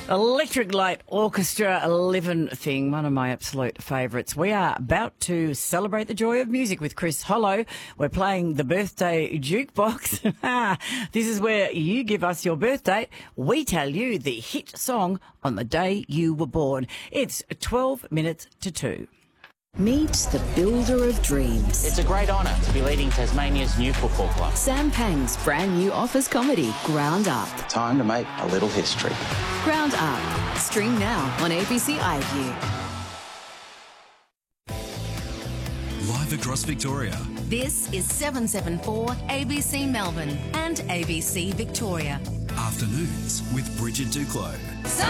Electric Light Orchestra, Living Thing, one of my absolute favourites. We are about to celebrate the joy of music with Chris Hollow. We're playing the birthday jukebox. This is where you give us your birthday. We tell you the hit song on the day you were born. It's 12 minutes to 2. Meet the builder of dreams. It's a great honour to be leading Tasmania's new football club. Sam Pang's brand new office comedy, Ground Up. Time to make a little history. Ground Up. Stream now on ABC iView. Live across Victoria. This is 774 ABC Melbourne and ABC Victoria. Afternoons with Bridget Duclos.